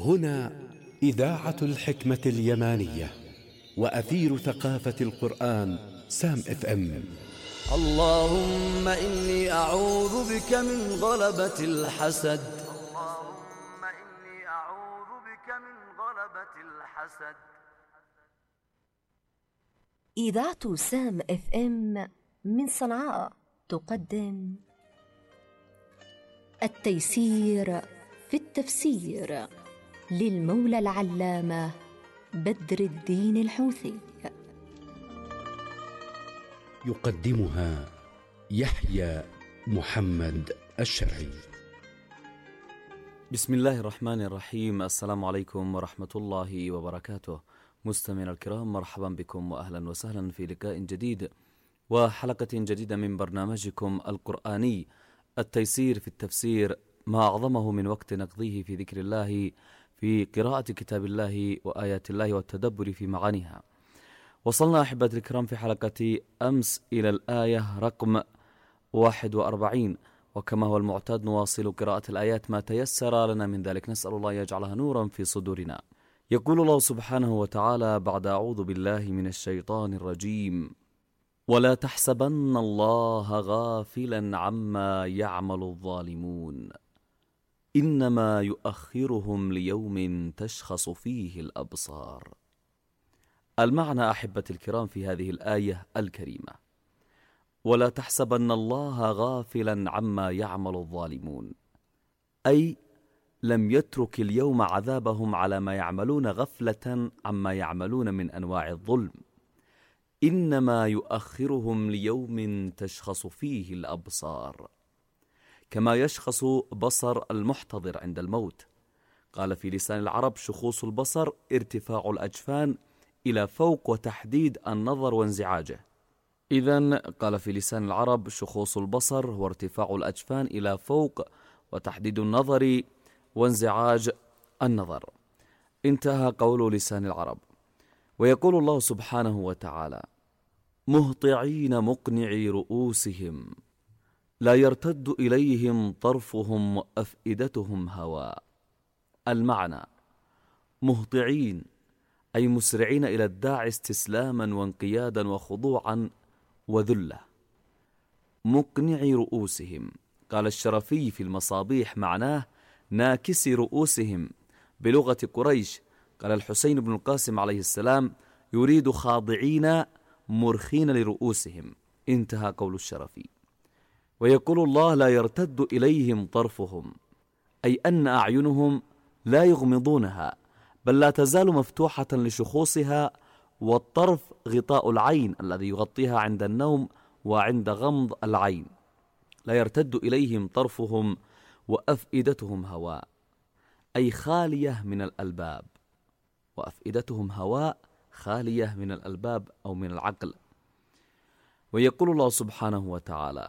هنا إذاعة الحكمة اليمانية وأثير ثقافة القرآن سام اف ام. اللهم إني أعوذ بك من غلبة الحسد. إذاعة سام اف ام من صنعاء تقدم التيسير في التفسير للمولى العلامة بدر الدين الحوثي. يقدمها يحيى محمد الشرعي. بسم الله الرحمن الرحيم. السلام عليكم ورحمة الله وبركاته. مستمعينا الكرام، مرحبا بكم وأهلا وسهلا في لقاء جديد وحلقة جديدة من برنامجكم القرآني التيسير في التفسير، ما أعظمه من وقت نقضيه في ذكر الله، في قراءة كتاب الله وآيات الله والتدبر في معانيها. وصلنا أحبتي الكرام في حلقة أمس إلى الآية رقم 41، وكما هو المعتاد نواصل قراءة الآيات ما تيسر لنا من ذلك، نسأل الله يجعلها نورا في صدورنا. يقول الله سبحانه وتعالى بعد أعوذ بالله من الشيطان الرجيم: ولا تحسبن الله غافلا عما يعمل الظالمون إنما يؤخرهم ليوم تشخص فيه الأبصار. المعنى أحبتي الكرام في هذه الآية الكريمة: ولا تحسبن الله غافلا عما يعمل الظالمون، أي لم يترك اليوم عذابهم على ما يعملون غفلة عما يعملون من أنواع الظلم، إنما يؤخرهم ليوم تشخص فيه الأبصار، كما يشخص بصر المحتضر عند الموت. قال في لسان العرب: شخوص البصر ارتفاع الأجفان إلى فوق وتحديد النظر وانزعاجه. إذن قال في لسان العرب: شخوص البصر هو ارتفاع الأجفان إلى فوق وتحديد النظر وانزعاج النظر. انتهى قول لسان العرب. ويقول الله سبحانه وتعالى: مهطعين مقنعي رؤوسهم لا يرتد إليهم طرفهم وأفئدتهم هواء. المعنى: مهطعين أي مسرعين إلى الداعي استسلاما وانقيادا وخضوعا وذلة. مقنعي رؤوسهم، قال الشرفي في المصابيح معناه ناكسي رؤوسهم بلغة قريش. قال الحسين بن القاسم عليه السلام: يريد خاضعين مرخين لرؤوسهم. انتهى قول الشرفي. ويقول الله: لا يرتد إليهم طرفهم، أي أن أعينهم لا يغمضونها، بل لا تزال مفتوحة لشخوصها، والطرف غطاء العين الذي يغطيها عند النوم وعند غمض العين. لا يرتد إليهم طرفهم وأفئدتهم هواء، أي خالية من الألباب، وأفئدتهم هواء خالية من الألباب أو من العقل. ويقول الله سبحانه وتعالى: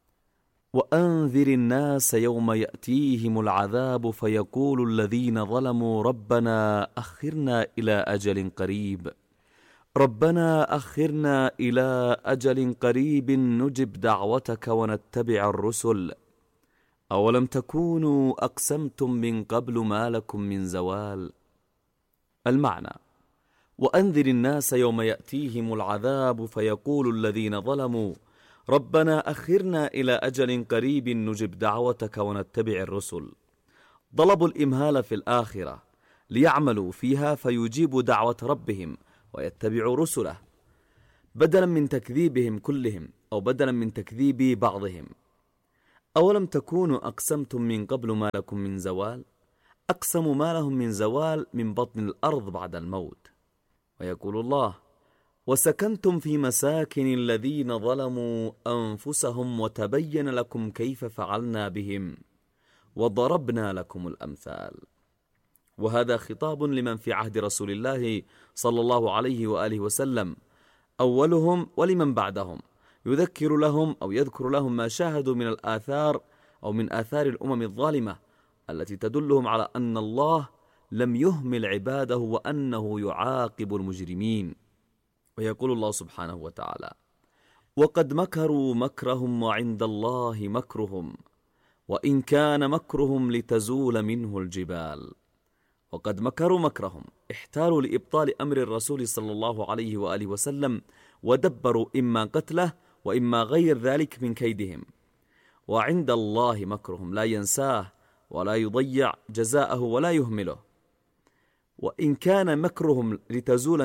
وأنذر الناس يوم يأتيهم العذاب فيقول الذين ظلموا ربنا أخرنا إلى أجل قريب، ربنا أخرنا إلى أجل قريب نجب دعوتك ونتبع الرسل أولم تكونوا أقسمتم من قبل ما لكم من زوال. المعنى: وأنذر الناس يوم يأتيهم العذاب فيقول الذين ظلموا ربنا أخرنا إلى أجل قريب نجب دعوتك ونتبع الرسل. طلبوا الإمهال في الآخرة ليعملوا فيها فيجيبوا دعوة ربهم ويتبعوا رسله، بدلا من تكذيبهم كلهم أو بدلا من تكذيب بعضهم. أولم تكونوا أقسمتم من قبل ما لكم من زوال، أقسموا ما لهم من زوال من بطن الأرض بعد الموت. ويقول الله: وسكنتم في مساكن الذين ظلموا أنفسهم وتبين لكم كيف فعلنا بهم وضربنا لكم الأمثال. وهذا خطاب لمن في عهد رسول الله صلى الله عليه وآله وسلم أولهم ولمن بعدهم، يذكر لهم أو يذكر لهم ما شاهدوا من الآثار أو من آثار الأمم الظالمة التي تدلهم على أن الله لم يهمل عباده وأنه يعاقب المجرمين. ويقول الله سبحانه وتعالى: وقد مكروا مكرهم وعند الله مكرهم وإن كان مكرهم لتزول منه الجبال. وقد مكروا مكرهم، احتالوا لإبطال أمر الرسول صلى الله عليه وآله وسلم، ودبروا إما قتله وإما غير ذلك من كيدهم. وعند الله مكرهم لا ينساه ولا يضيع جزاءه ولا يهمله. وإن كان مكرهم لتزول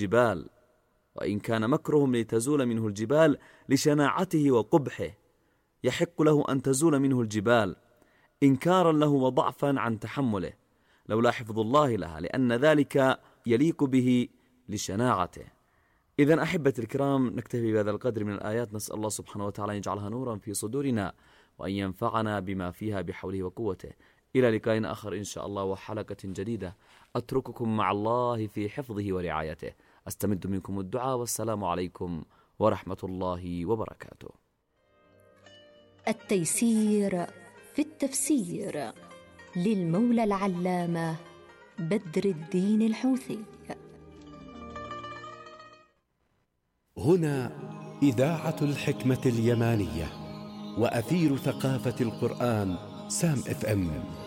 منه الجبال لشناعته وقبحه، يحق له أن تزول منه الجبال إنكارا له وضعفا عن تحمله، لولا حفظ الله لها، لأن ذلك يليق به لشناعته. إذن أحبة الكرام، نكتفي بهذا القدر من الآيات، نسأل الله سبحانه وتعالى أن يجعلها نورا في صدورنا، وأن ينفعنا بما فيها بحوله وقوته. إلى لقاء آخر إن شاء الله وحلقة جديدة، أترككم مع الله في حفظه ورعايته، أستمد منكم الدعاء، والسلام عليكم ورحمة الله وبركاته. التيسير في التفسير للمولى العلامة بدر الدين الحوثي. هنا إذاعة الحكمة اليمانية وأثير ثقافة القرآن سام FM.